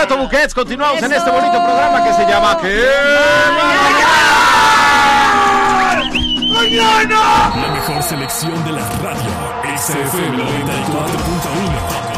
Beto Buquets. Continuamos en este bonito programa que se llama ¡Mañana! La mejor selección de la radio. XFM 94.1.